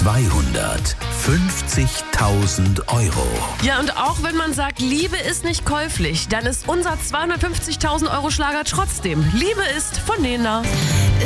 250.000 Euro. Ja, und auch wenn man sagt, Liebe ist nicht käuflich, dann ist unser 250.000 Euro Schlager trotzdem Liebe ist von Nena.